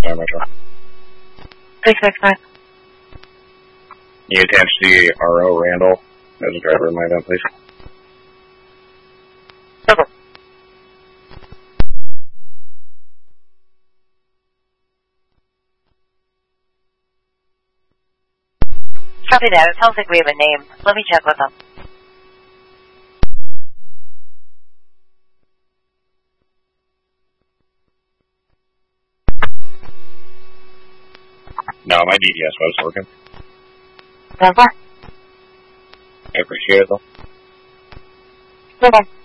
Sorry, Metro. 669. You attach the RO Randall as a driver in my event, please. Okay. Copy that. It sounds like we have a name. Let me check with them. No, my DDS was working. Okay. I appreciate it, though. Okay.